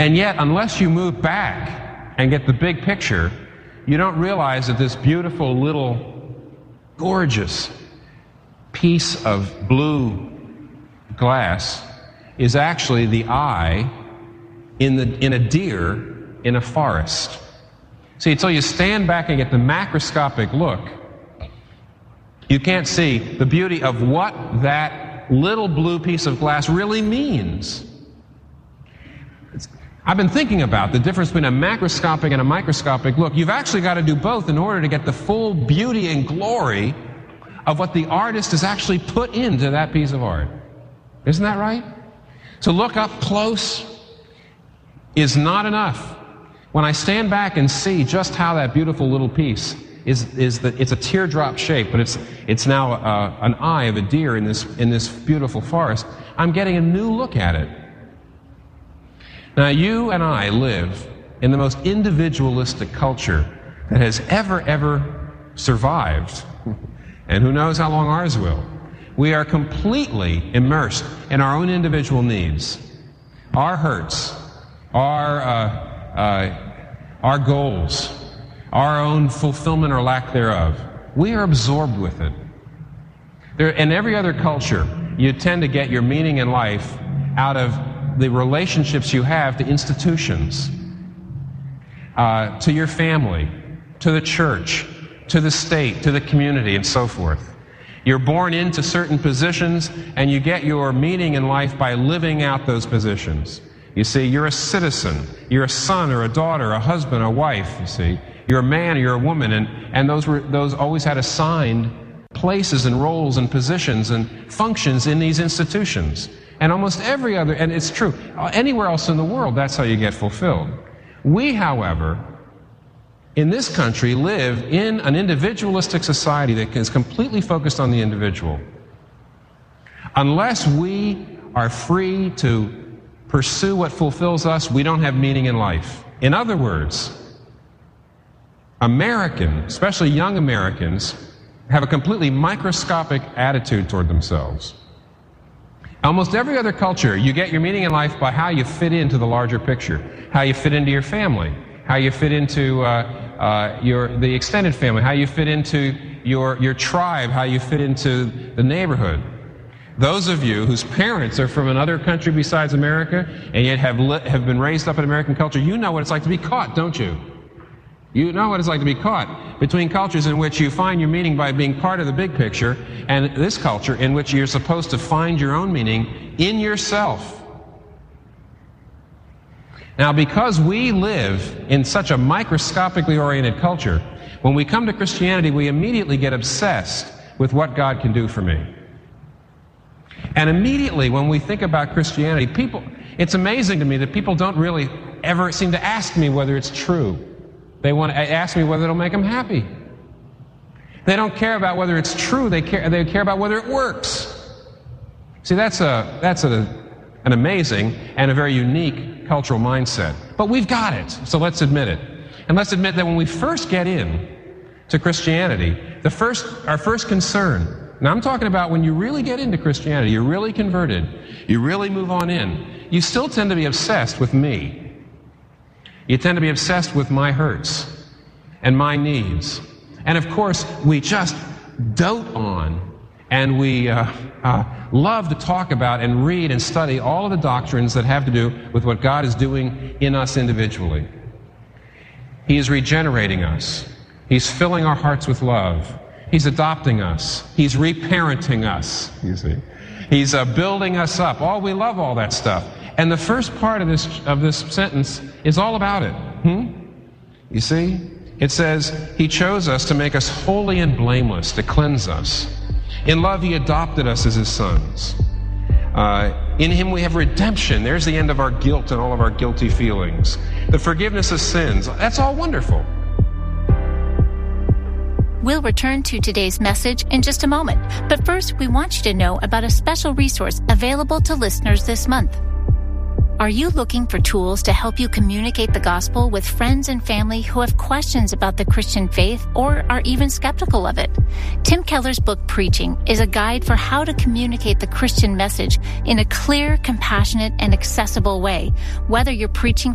And yet, unless you move back and get the big picture, you don't realize that this beautiful little gorgeous piece of blue glass is actually the eye in a deer in a forest. See, until you stand back and get the macroscopic look, you can't see the beauty of what that little blue piece of glass really means. I've been thinking about the difference between a macroscopic and a microscopic look. You've actually got to do both in order to get the full beauty and glory of what the artist has actually put into that piece of art. Isn't that right? To look up close is not enough. When I stand back and see just how that beautiful little piece it's a teardrop shape, but it's now an eye of a deer in this beautiful forest, I'm getting a new look at it. Now, you and I live in the most individualistic culture that has ever survived, and who knows how long ours will. We are completely immersed in our own individual needs, our hurts, our goals, our own fulfillment or lack thereof. We are absorbed with it. In every other culture, you tend to get your meaning in life out of the relationships you have to institutions, to your family, to the church, to the state, to the community, and so forth. You're born into certain positions, and you get your meaning in life by living out those positions. You see, you're a citizen, you're a son or a daughter, a husband, a wife, you see. You're a man or you're a woman, and those always had assigned places and roles and positions and functions in these institutions. And almost every other, and it's true, anywhere else in the world, that's how you get fulfilled. We, however, in this country, live in an individualistic society that is completely focused on the individual. Unless we are free to pursue what fulfills us, we don't have meaning in life. In other words, especially young Americans, have a completely microscopic attitude toward themselves. Almost every other culture, you get your meaning in life by how you fit into the larger picture, how you fit into your family, how you fit into the extended family, how you fit into your tribe, how you fit into the neighborhood. Those of you whose parents are from another country besides America and yet have been raised up in American culture, you know what it's like to be caught, don't you? You know what it's like to be caught between cultures in which you find your meaning by being part of the big picture and this culture in which you're supposed to find your own meaning in yourself. Now, because we live in such a microscopically oriented culture, when we come to Christianity, we immediately get obsessed with what God can do for me. And immediately when we think about Christianity, it's amazing to me that people don't really ever seem to ask me whether it's true. They want to ask me whether it'll make them happy. They don't care about whether it's true. They care about whether it works. See, that's an amazing and a very unique cultural mindset. But we've got it, so let's admit it. And let's admit that when we first get in to Christianity, our first concern, now I'm talking about when you really get into Christianity, you're really converted, you really move on in, you still tend to be obsessed with me. You tend to be obsessed with my hurts and my needs. And of course, we just dote on and we love to talk about and read and study all of the doctrines that have to do with what God is doing in us individually. He is regenerating us. He's filling our hearts with love. He's adopting us. He's reparenting us, you see. He's building us up. We love all that stuff. And the first part of this sentence is all about it. You see? It says, He chose us to make us holy and blameless, to cleanse us. In love, He adopted us as His sons. In Him we have redemption. There's the end of our guilt and all of our guilty feelings. The forgiveness of sins. That's all wonderful. We'll return to today's message in just a moment. But first, we want you to know about a special resource available to listeners this month. Are you looking for tools to help you communicate the gospel with friends and family who have questions about the Christian faith or are even skeptical of it? Tim Keller's book, Preaching, is a guide for how to communicate the Christian message in a clear, compassionate, and accessible way, whether you're preaching